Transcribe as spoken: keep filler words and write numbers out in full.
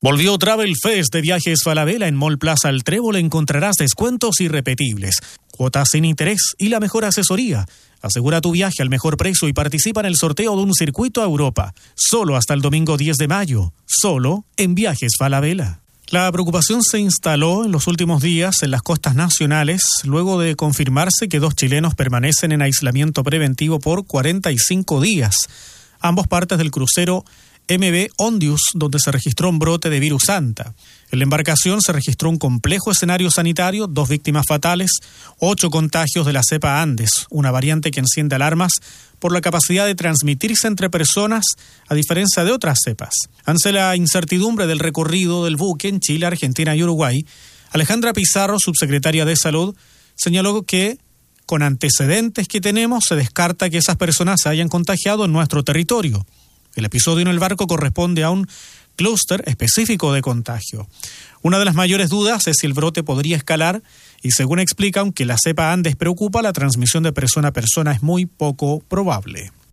Volvió Travel Fest de Viajes Falabella. En Mall Plaza El Trébol encontrarás descuentos irrepetibles, cuotas sin interés y la mejor asesoría. Asegura tu viaje al mejor precio y participa en el sorteo de un circuito a Europa. Solo hasta el domingo diez de mayo. Solo en Viajes Falabella. La preocupación se instaló en los últimos días en las costas nacionales, luego de confirmarse que dos chilenos permanecen en aislamiento preventivo por cuarenta y cinco días. Ambos partes del crucero M V Ondius, donde se registró un brote de virus Anta. En la embarcación se registró un complejo escenario sanitario, dos víctimas fatales, ocho contagios de la cepa Andes, una variante que enciende alarmas por la capacidad de transmitirse entre personas, a diferencia de otras cepas. Ante la incertidumbre del recorrido del buque en Chile, Argentina y Uruguay, Alejandra Pizarro, subsecretaria de Salud, señaló que con antecedentes que tenemos se descarta que esas personas se hayan contagiado en nuestro territorio. El episodio en el barco corresponde a un clúster específico de contagio. Una de las mayores dudas es si el brote podría escalar y, según explica, aunque la cepa Andes preocupa, la transmisión de persona a persona es muy poco probable.